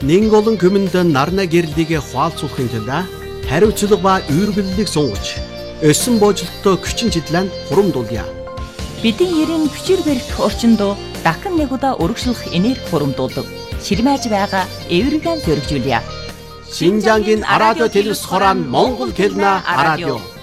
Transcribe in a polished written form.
Нэн олон хүмүүнд нарна гэрлийг хуалцуулахын тулд хариуцлага ба үүргэллийг сунгаж өссөн боожлолтоо хүчин чиглэн хурамдуулъя. Бидний ерэн хүчээр барих орчинд дахин нэг удаа өргөжлөх энерги хурамдуулдаг. Ширмэж байгаа эвэргэн зөргижүүлье. Шинжангийн радио телевиз хорон Монгол хэлний радио.